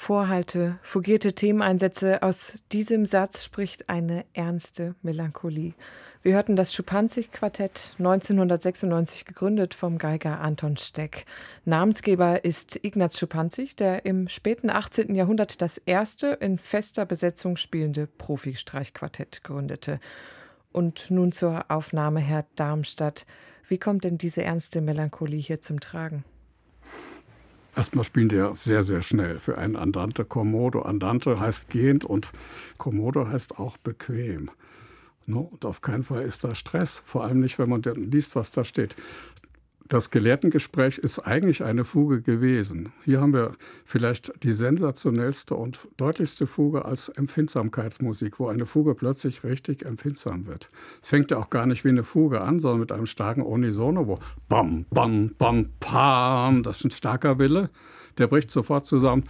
Vorhalte, fungierte Themeneinsätze, aus diesem Satz spricht eine ernste Melancholie. Wir hörten das Schuppanzig-Quartett, 1996 gegründet vom Geiger Anton Steck. Namensgeber ist Ignaz Schuppanzig, der im späten 18. Jahrhundert das erste in fester Besetzung spielende Profi-Streichquartett gründete. Und nun zur Aufnahme, Herr Darmstadt. Wie kommt denn diese ernste Melancholie hier zum Tragen? Erstmal spielen die ja sehr, sehr schnell für einen Andante Commodo. Andante heißt gehend und Commodo heißt auch bequem. Und auf keinen Fall ist da Stress, vor allem nicht, wenn man liest, was da steht. Das Gelehrtengespräch ist eigentlich eine Fuge gewesen. Hier haben wir vielleicht die sensationellste und deutlichste Fuge als Empfindsamkeitsmusik, wo eine Fuge plötzlich richtig empfindsam wird. Es fängt ja auch gar nicht wie eine Fuge an, sondern mit einem starken Unisono, wo bam, bam, bam, pam, das ist ein starker Wille. Der bricht sofort zusammen.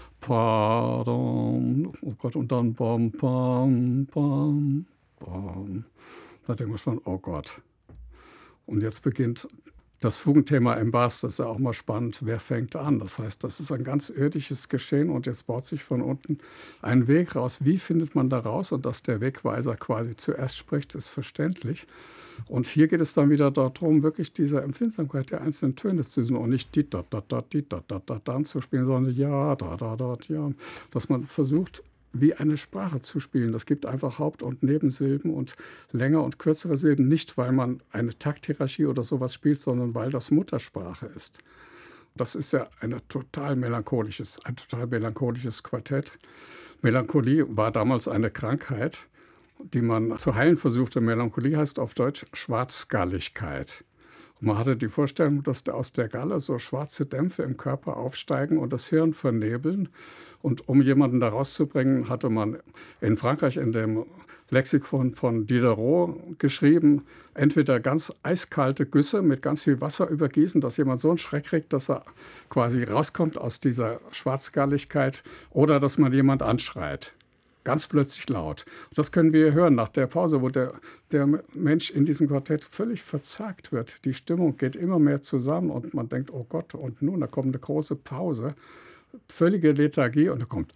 Pardon, oh Gott, und dann bam, bam, bam, bam. Da denkt man schon, oh Gott. Und jetzt beginnt das Fugenthema im Bass, das ist ja auch mal spannend. Wer fängt an? Das heißt, das ist ein ganz irdisches Geschehen und jetzt baut sich von unten ein Weg raus. Wie findet man da raus? Und dass der Wegweiser quasi zuerst spricht, ist verständlich. Und hier geht es dann wieder darum, wirklich diese Empfindsamkeit der einzelnen Töne zu suchen und nicht die da da da die da da da da zu spielen, sondern ja da da da ja. Dass man versucht, wie eine Sprache zu spielen. Das gibt einfach Haupt- und Nebensilben und länger und kürzere Silben, nicht weil man eine Takthierarchie oder sowas spielt, sondern weil das Muttersprache ist. Das ist ja ein total melancholisches Quartett. Melancholie war damals eine Krankheit, die man zu heilen versuchte. Melancholie heißt auf Deutsch Schwarzgalligkeit. Man hatte die Vorstellung, dass aus der Galle so schwarze Dämpfe im Körper aufsteigen und das Hirn vernebeln. Und um jemanden da rauszubringen, hatte man in Frankreich in dem Lexikon von Diderot geschrieben, entweder ganz eiskalte Güsse mit ganz viel Wasser übergießen, dass jemand so einen Schreck kriegt, dass er quasi rauskommt aus dieser Schwarzgalligkeit, oder dass man jemand anschreit. Ganz plötzlich laut. Das können wir hören nach der Pause, wo der Mensch in diesem Quartett völlig verzagt wird. Die Stimmung geht immer mehr zusammen und man denkt, oh Gott, und nun, da kommt eine große Pause. Völlige Lethargie und da kommt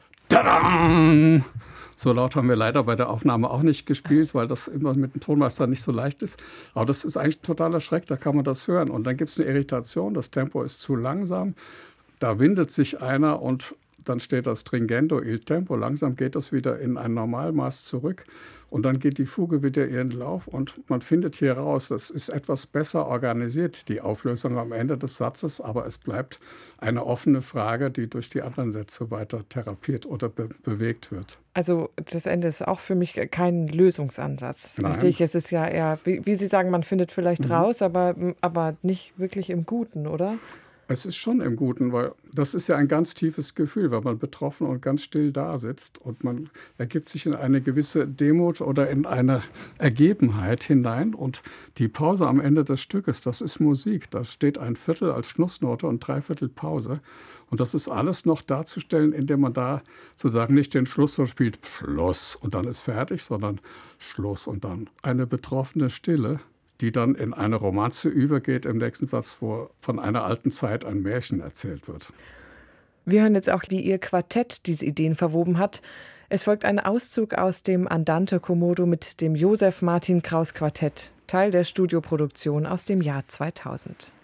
Tadam! So laut haben wir leider bei der Aufnahme auch nicht gespielt, weil das immer mit dem Tonmeister nicht so leicht ist. Aber das ist eigentlich ein totaler Schreck, da kann man das hören. Und dann gibt es eine Irritation, das Tempo ist zu langsam. Da windet sich einer und dann steht das Stringendo, il tempo, langsam geht das wieder in ein Normalmaß zurück und dann geht die Fuge wieder ihren Lauf und man findet hier raus, das ist etwas besser organisiert, die Auflösung am Ende des Satzes, aber es bleibt eine offene Frage, die durch die anderen Sätze weiter therapiert oder bewegt wird. Also das Ende ist auch für mich kein Lösungsansatz. Nein. Richtig, es ist ja eher, wie Sie sagen, man findet vielleicht raus, aber nicht wirklich im Guten, oder? Es ist schon im Guten, weil das ist ja ein ganz tiefes Gefühl, weil man betroffen und ganz still da sitzt und man ergibt sich in eine gewisse Demut oder in eine Ergebenheit hinein. Und die Pause am Ende des Stückes, das ist Musik. Da steht ein Viertel als Schlussnote und 3/4 Pause. Und das ist alles noch darzustellen, indem man da sozusagen nicht den Schluss so spielt, Schluss und dann ist fertig, sondern Schluss und dann eine betroffene Stille, die dann in eine Romanze übergeht im nächsten Satz, wo von einer alten Zeit ein Märchen erzählt wird. Wir hören jetzt auch, wie Ihr Quartett diese Ideen verwoben hat. Es folgt ein Auszug aus dem Andante Commodo mit dem Josef Martin Kraus Quartett, Teil der Studioproduktion aus dem Jahr 2000.